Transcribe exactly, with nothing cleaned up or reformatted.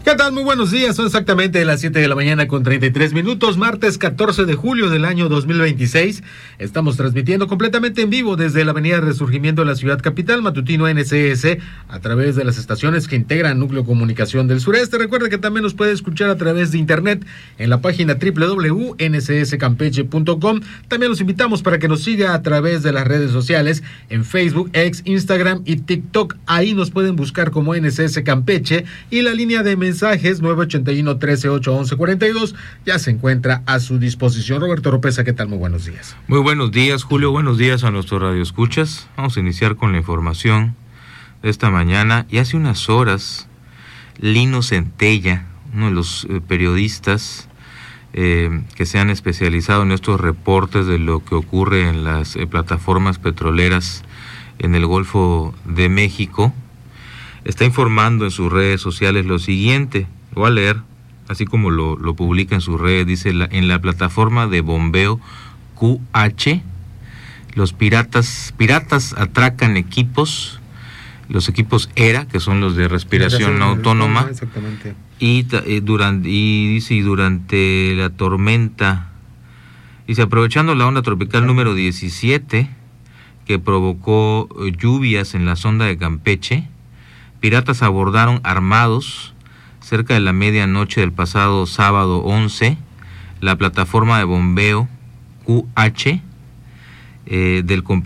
¿Qué tal? Muy buenos días, son exactamente las siete de la mañana con treinta y tres minutos, martes catorce de julio del año dos mil veintiséis. Estamos transmitiendo completamente en vivo desde la avenida Resurgimiento de la ciudad capital, matutino N C S, a través de las estaciones que integran Núcleo Comunicación del Sureste. Recuerde que también nos puede escuchar a través de internet en la página doble u doble u doble u punto n c s campeche punto com. También los invitamos para que nos siga a través de las redes sociales, en Facebook, X, Instagram y TikTok. Ahí nos pueden buscar como N C S Campeche, y la línea de mensajes mensajes nueve ochenta y uno, trece, ocho, once, cuarenta y dos ya se encuentra a su disposición. Roberto Oropesa, ¿qué tal? Muy buenos días. Muy buenos días, Julio. Buenos días a nuestros radioescuchas. Vamos a iniciar con la información de esta mañana. Y hace unas horas, Lino Centella, uno de los eh, periodistas eh, que se han especializado en estos reportes de lo que ocurre en las eh, plataformas petroleras en el Golfo de México, está informando en sus redes sociales lo siguiente. Lo voy a leer, así como lo, lo publica en sus redes. Dice: la, en la plataforma de bombeo Q H, los piratas piratas atracan equipos, los equipos E R A, que son los de respiración autónoma, exactamente. Y, y, durante, y dice, y durante la tormenta, dice, aprovechando la onda tropical número diecisiete, que provocó lluvias en la sonda de Campeche, piratas abordaron armados cerca de la medianoche del pasado sábado once la plataforma de bombeo Q H eh, del complejo